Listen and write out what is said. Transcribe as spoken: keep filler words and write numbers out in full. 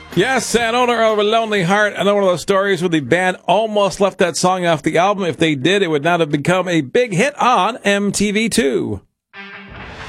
Yes, and owner of a Lonely Heart. I know one of those stories where the band almost left that song off the album. If they did, it would not have become a big hit on M T V two.